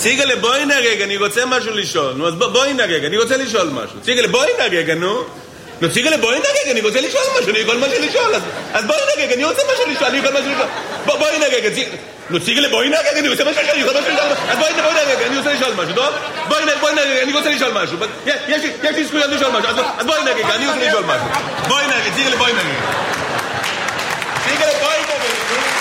ציגלה, בואי הנה רגע, אני רוצה משהו לשאול. נו, אז בואי הנה רגע, אני רוצה לשאול משהו. ציגלה, בואי הנה רגע, נו. נו, ציגלה, בואי הנה רגע, אני רוצה לשאול משהו, אני יכול משהו לשאול. אז בואי הנה רגע, אני רוצה משהו לשאול, אני יכול משהו לשאול. בואי הנה רגע, נו, ציגלה, בואי הנה רגע, אני רוצה משהו לשאול, אני יכול משהו לשאול. אז בואי הנה רגע, אני רוצה לשאול משהו, טוב? בואי הנה רגע, אני רוצה לשאול משהו. יש לי זכויות לשאול משהו, אז בואי הנה רגע, אני רוצה לשאול משהו. בואי הנה רגע, ציגלה, בואי הנה רגע. ציגלה, בואי הנה רגע.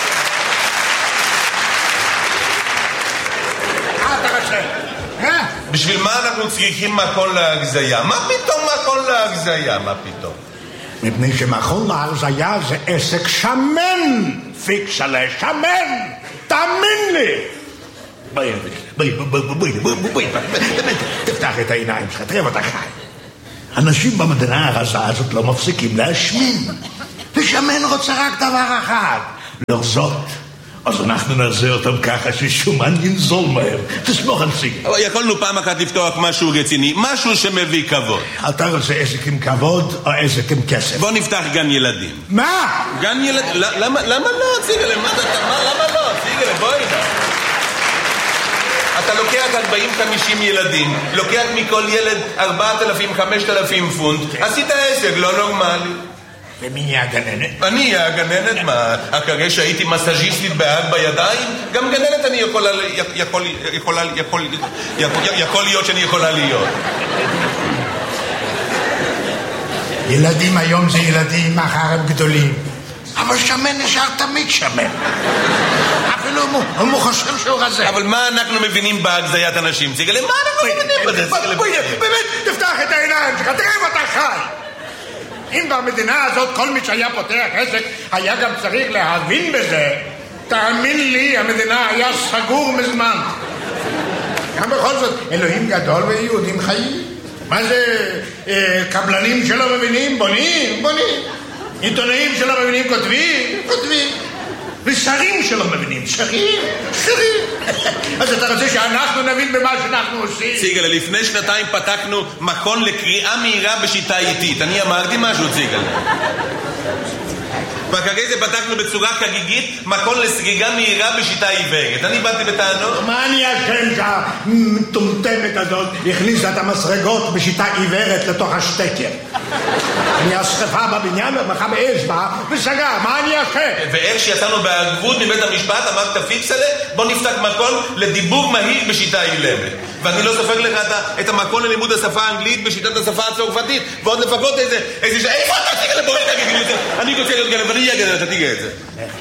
בשביל מה אנחנו צריכים מכון להגזיה? מה פתאום מכון להגזיה? מה פתאום? מפני שמכון להגזיה זה עסק שמן, פיקסלה, שמן, תאמין לי. בואי, תפתח את העיניים שלך, תראה ואתה חי. אנשים במדינה הרזה הזאת לא מפסיקים להשמין, ושמן רוצה רק דבר אחד, לרזות. אז אנחנו נעשה אותם ככה ששומן ינזול מהר. תסמוך על סיגל. אבל יכולנו פעם אחת לפתוח משהו רציני, משהו שמביא כבוד. אתה רוצה עסק עם כבוד או עסק עם כסף? בוא נפתח גן ילדים. מה? גן ילדים? למה לא, ציגל? למה לא? ציגל, בואי נה. אתה לוקח 40-50 ילדים, לוקח מכל ילד 4,000-5,000 פונט, עשית עסק לא נורמלי. ומי יהיה הגננת? אני אהיה הגננת? מה? אחרי שהייתי מסאז'יסטית בהג בידיים? גם גננת אני יכול להיות שאני יכולה להיות. ילדים היום זה ילדים, מחר הם גדולים. אבל שמן נשאר תמיד שמן. אפילו הוא חושב שהוא רזה. אבל מה אנחנו מבינים בהגזיית אנשים? ציגלה, מה אנחנו מבינים בזה? באמת, תפתח את העיניים שלך, תראה ואתה חי. אם במדינה הזאת כל מי שהיה פותח עסק היה גם צריך להבין בזה, תאמין לי, המדינה היה סגור מזמן. גם בכל זאת, אלוהים גדול ויהודים חיים. מה זה, קבלנים שלא מבינים? בונים. עיתונאים שלא מבינים? כותבים. ושרים שלא מבינים? שרים. אז אתה רוצה שאנחנו נבין במה שאנחנו עושים? ציגלה, לפני 2 פתחנו מכון לקריאה מהירה בשיטה איטית. אני אמרתי משהו, ציגלה. ואחרי זה פתחנו בצורה חגיגית מכון לסגיגה מהירה בשיטה עיוורת. אני באתי בטענות. מה אני אשם שהמטומטמת הזאת הכניסה את המסרגות בשיטה עיוורת לתוך השטקר? אני השרפה בבניין ומחה באש בה וסגר, מה אני אשם? ואיך שיצאנו בערבות מבית המשפט אמרת פיקסלה, בוא נפתח מכון לדיבור מהיר בשיטה אילמת. ואני לא סופר לך את המכון ללימוד השפה האנגלית בשיטת השפה הצרפתית, ועוד לפחות איזה איפה אתה תיגע לבוא את זה? אני רוצה להיות גנב, ואני אהיה גנב, אתה תיגע את זה.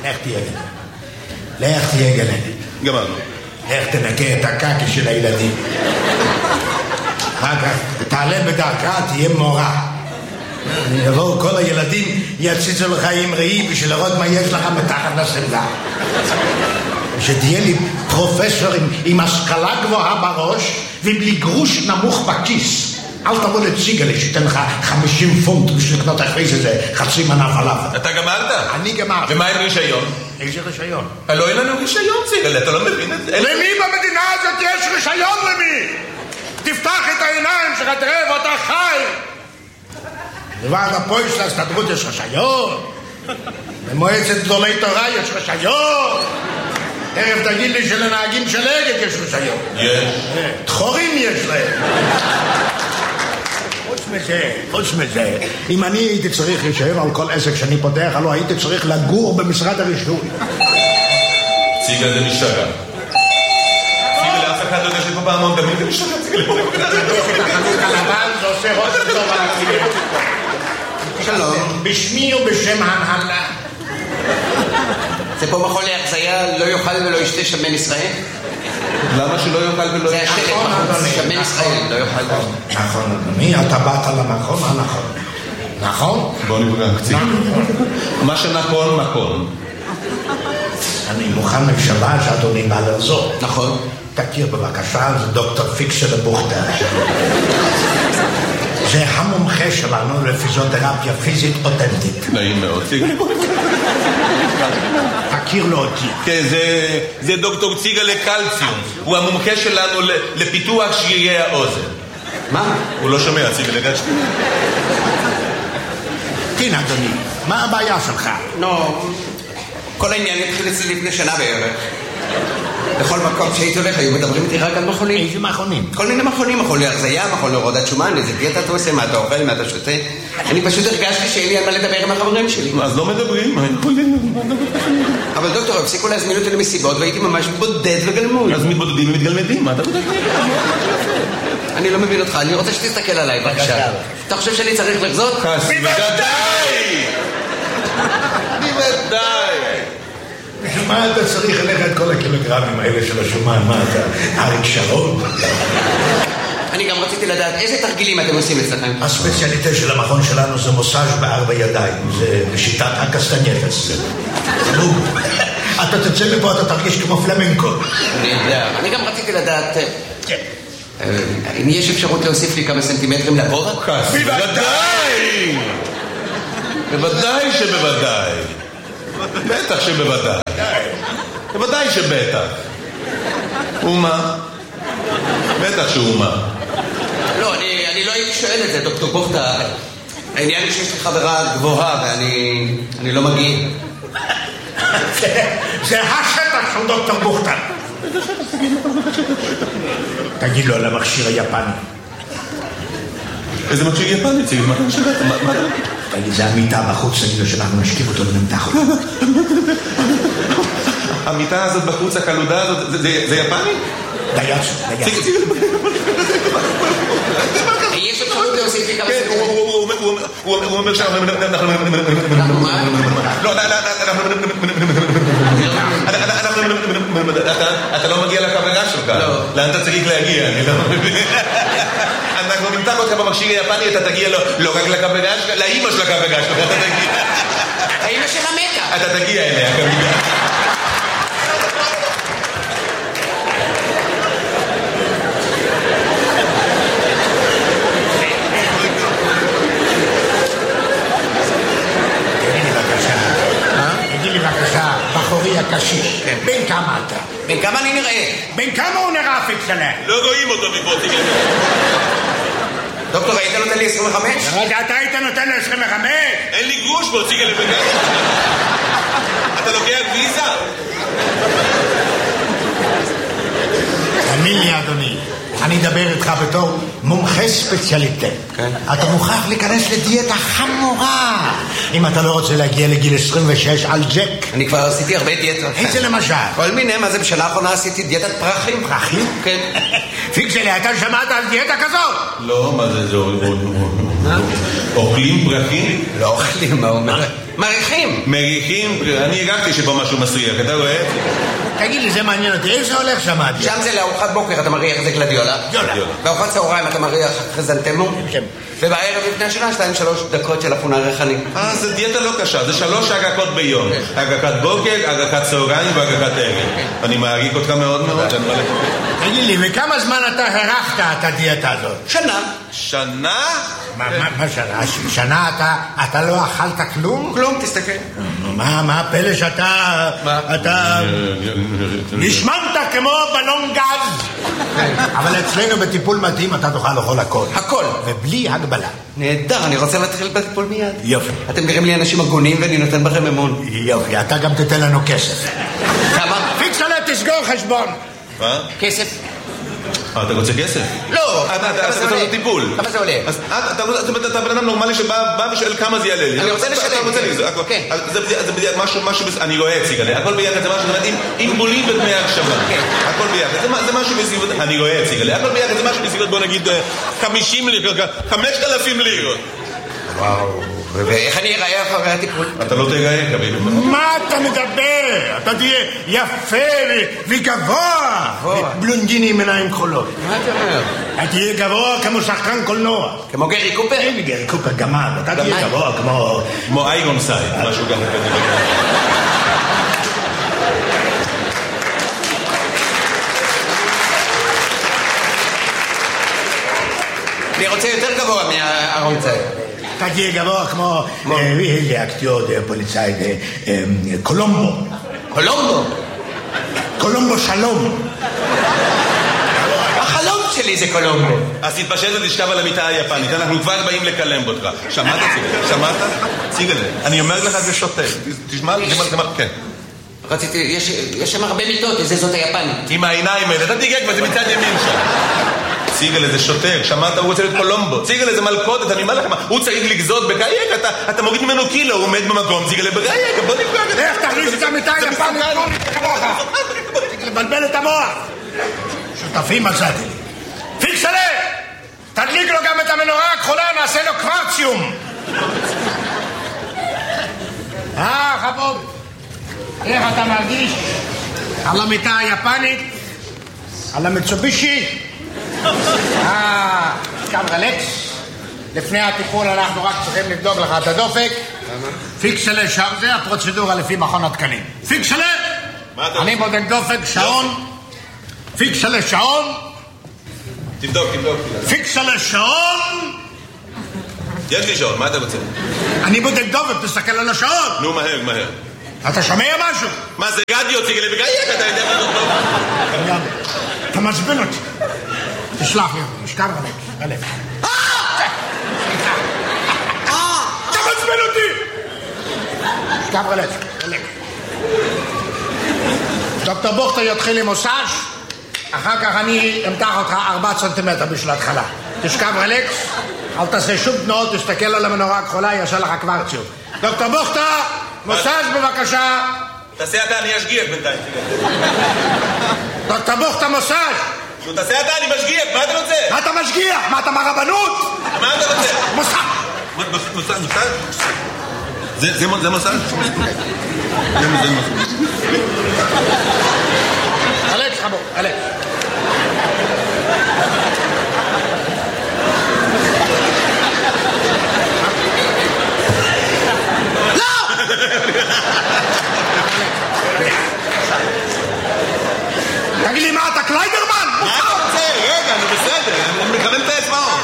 לך תהיה גנב. גמרנו. לך תנקה את הקקי של הילדים. אחר כך תעלה בדרכה, תהיה מורה. יבואו כל הילדים, יציצו לך עם ראי בשביל לראות מה יש לך מתחת לשמלה. שתהיה לי פרופסור עם השכלה גבוהה בראש ובלי גרוש נמוך בכיס. אל תבוא לציגלה שתן לך 50 פונט בשביל לקנות אחרי זה חצי מנה פלאפל. אתה גמרת? אני גמרת. ומה עם רישיון? איזה רישיון? לא אין לנו רישיון, ציגלה, אתה לא מבין את זה? למי במדינה הזאת יש רישיון למי? תפתח את העיניים שלך, תראה ואתה חי. לוועד הפועל של ההסתדרות יש רישיון. במועצת גדולי תורה יש רישיון. תכף תגיד לי שלנהגים של אגד יש רישיון. יש. דחורים יש להם. חוץ מזה, אם אני הייתי צריך רישיון על כל עסק שאני פותח, הלוא הייתי צריך לגור במשרד הרישוי. ציגלה זה משתגע. ציגלה לאף אחד לא יודע שפה פעמון תמיד זה משתגע. ציגלה פה את החנות הלבן זה עושה ראש טוב על הציגלה. שלום. בשמי ובשם ההנהלה. זה פה מכון להגזיה, לא יאכל ולא ישתה שמן ישראל? למה שלא יאכל ולא ישתה? זה השלט, שמן ישראל, לא יאכל. נכון, אדוני, אתה באת למקום הנכון. נכון? בוא נפגע קצת. מה שנכון, נכון. אני מוכן ממשלה שאדוני בא לרזות. נכון. תכיר בבקשה, זה דוקטור פיקסלה בוכטר. זה המומחה שלנו לפיזיותרפיה פיזית אותנטית. נעים מאוד. תכיר לו אותי. כן, זה דוקטור ציגלה קלציום. הוא המומחה שלנו לפיתוח שרירי האוזן. מה? הוא לא שומע, ציגלה קלציום. כן, אדוני, מה הבעיה שלך? לא, כל העניין התחיל אצלי לפני שנה בערך. בכל מקום שהיית הולך, היו מדברים איתי רק על מכונים. איזה מכונים? כל מיני מכונים, מכון להרזיה, מכון להורדת שומן, איזה דיאטה אתה עושה, מה אתה אוכל, מה אתה שותה. אני פשוט הרגשתי שאין לי על מה לדבר עם החברים שלי. אז לא מדברים, אבל דוקטור, הפסיקו להזמין אותי למסיבות והייתי ממש בודד וגלמוד. אז מתבודדים ומתגלמדים, מה אתה בודד? אני לא מבין אותך, אני רוצה שתסתכל עליי, בבקשה. אתה חושב שאני צריך לחזות? בוודאי! בוודאי! בשביל מה אתה צריך ללכת את כל הקילוגרמים האלה של השומן? מה אתה? אריק שרון? אני גם רציתי לדעת איזה תרגילים אתם עושים אצלכם. הספציאליטה של המכון שלנו זה מוסאז' בארבע ידיים. זה בשיטת הקסטנייטס. אתה תצא מפה, אתה תרגיש כמו פלמנקו. אני יודע. אני גם רציתי לדעת... אם יש אפשרות להוסיף לי כמה סנטימטרים לגובה? בוודאי! בוודאי שבוודאי. בטח שבוודאי. בוודאי שבטח. ומה? בטח שאומה. לא, אני לא הייתי שואל את זה, דוקטור בוכתה. העניין היא שיש לי חברה גבוהה ואני לא מגיע. זה השטח של דוקטור בוכתה. תגיד לו על המכשיר היפני. איזה מכשיר יפני? תגיד, מה אתה משתגע? תגיד, זה המיטה בחוץ, תגיד לו שאנחנו נשכיב אותו ונמתח אותו. המיטה הזאת בחוץ, הקלודה הזאת, זה יפני? דייץ. יש אפשרות להוסיף לי כמה כן, הוא אומר שאנחנו... לא, אתה לא מגיע לחברה שלך. לאן אתה צריך להגיע? אנחנו נמתח אותך במכשיר היפני, אתה תגיע לא רק לחברה שלך, לאמא של החברה שלך אתה תגיע. האמא שלה מתה. אתה תגיע אליה כמובן. בחורי הקשיש, בין כמה אתה? בין כמה אני נראה? בין כמה הוא נראה פיקסלה? לא רואים אותו מפה, תגיד. דוקטור, היית נותן לי 25? רגע, אתה היית נותן לי 25? אין לי גרוש בו, ציגה לבגן. אתה לוקח ויזה? תאמין לי, אדוני, אני אדבר איתך בתור מומחה ספציאליטה. אתה מוכרח להיכנס לדיאטה חמורה אם אתה לא רוצה להגיע לגיל 26 על ג'ק. אני כבר עשיתי הרבה דיאטות. איזה למשל? כל מיני, מה זה בשנה האחרונה עשיתי דיאטת פרחים. פרחים? כן. פיקסלה, אתה שמעת על דיאטה כזאת? לא, מה זה? אוכלים פרחים? לא אוכלים, מה אומר? מריחים. מריחים? אני הגעתי שפה משהו מסריח, אתה רואה? תגיד לי, זה מעניין אותי, איך זה הולך שם? שם זה לארוחת בוקר, אתה מריח את זה גלדיולה. בארוחת צהריים אתה מריח חזנטמו. ובערב לפני השנה 2-3 דקות של אפונה ריחני. זה דיאטה לא קשה, זה 3 הגקות ביום. הגקת בוקר, הגקת צהריים והגקת ערב. אני מעריך אותך מאוד מאוד. תגיד לי, וכמה זמן אתה הרחת את הדיאטה הזאת? שנה. שנה? מה שנה? שנה אתה לא אכלת כלום? כלום, תסתכל. מה הפלא שאתה... אתה... נשמנת כמו בלון גז. אבל אצלנו בטיפול מתאים אתה תוכל לאכול הכל. הכל. ובלי הגבלה. נהדר, אני רוצה להתחיל בטיפול מיד. יופי. אתם נראים לי אנשים הגונים ואני נותן בכם אמון. יופי, אתה גם תתן לנו כסף. כמה? פיקסלה, תסגור חשבון. מה? כסף. אתה רוצה כסף? לא. אתה רוצה טיפול. כמה זה עולה? אז אתה בן אדם נורמלי שבא ושואל כמה זה יעלה לי. אני רוצה לשלם. אתה רוצה לי, זה משהו, אני רואה הציג עליה. הכל ביחד זה משהו, עם בולים ודמי הקשבה. הכל ביחד. זה משהו בסביבות, אני רואה הציג עליה. הכל ביחד זה משהו בסביבות, בוא נגיד 50 לירות, 5,000 לירות. וואו. ואיך אני אראה אחרי הטיפול? אתה לא תראה, קביל. מה אתה מדבר? אתה תהיה יפה וגבוה. בלונדיני עם עיניים כחולות. מה אתה אומר? אתה תהיה גבוה כמו שחקן קולנוע. כמו גרי קופר? אין לי גרי קופר, גמד. אתה תהיה גבוה כמו איירון סייד, משהו ככה כזה. אני רוצה יותר גבוה מהארון סייד. אתה תהיה גבוה כמו איזה אקטיור פוליצאי קולומבו. קולומבו? קולומבו שלום. החלום שלי זה קולומבו. אז תתפשט ותשכב על המיטה היפנית, אנחנו כבר באים לקלם אותך. שמעת? שמעת? ציג את זה. אני אומר לך זה שוטה. תשמע, כן. רציתי, יש שם הרבה מיטות, איזה זאת היפנית. עם העיניים האלה, אתה תיגע כבר, זה מצד ימין שם. ציגל איזה שוטר, שמעת, הוא רוצה להיות קולומבו. ציגל איזה מלכודת, אני אומר לכם, הוא צריך לגזות בגייק, אתה מוריד ממנו קילו, הוא עומד במקום, ציגל בגייק, בוא נפגע. איך תכניס את המיטה היפנית כמוך? לבלבל את המוח. שותפים מצאתי לי. פיקסלה! תדליק לו גם את המנורה הכחולה, נעשה לו קוורציום. חבוב, איך אתה מרגיש על המיטה היפנית? על המיצובישי? קם רלקס. לפני הטיפול אנחנו רק צריכים לבדוק לך את הדופק. פיקסלה שם, זה הפרוצדורה לפי מכון התקנים. פיקסלה! אני בודק דופק, שעון. פיקסלה שעון. תבדוק. פיקסלה שעון. יש לי שעון, מה אתה רוצה? אני בודק דופק, תסתכל על השעון. נו, מהר. אתה שומע משהו? מה זה גדיו, ציגל בגייק, אתה יודע מה זאת טוב? אתה מעצבן אותי. תשלח לי, משכב הלב. אתה מעצבן אותי! משכב הלב. דוקטור בוכטר יתחיל עם מוסאז', אחר כך אני אמתח אותך 4 סנטימטר בשביל ההתחלה. תשכב רלקס, אל תעשה שום תנועות, תסתכל על המנורה הכחולה, יעשה לך קוורציום. דוקטור בוכטר, מוסאז' בבקשה. תעשה אתה, אני אשגיח בינתיים. דוקטור בוכטר, מוסאז'. תעשה אתה, אני משגיח, מה אתה רוצה? מה אתה משגיח? מה אתה מהרבנות? מה אתה רוצה? מוסאז'. זה מוסאז'? זה מוסאז'. אלכס, חבוב, אלכס. תגיד לי מה, אתה קליידרמן? מה אתה רוצה? רגע, אני בסדר, אני מכוון את האצבעות.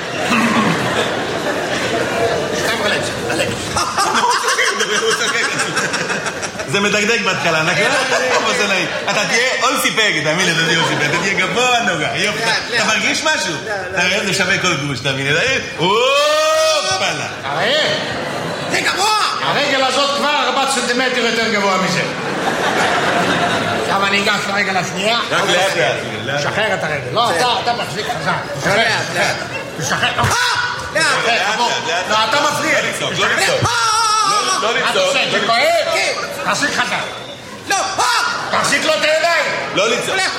זה מדגדג בהתחלה, נכון? זה נעים. אתה תהיה אולסי פג, תאמין לי, אתה תהיה אולסי פג, אתה תהיה גבוה נוגע. אתה מרגיש משהו? תראה, זה שווה כל גוש, תאמין לי. אופלה. זה גבוה! הרגל הזאת כבר 4 סנטימטר יותר גבוה מזה. עכשיו אני אגש לרגל השנייה. רק לאט. שחרר את הרגל. לא, אתה מחזיק חזק. לאט. תשחרר. לאט. לא, אתה מפריע. לא לצעוק. לא לצעוק. זה כואב? תחזיק חזק. לא. תחזיק לו את הידיים. לא לצעוק.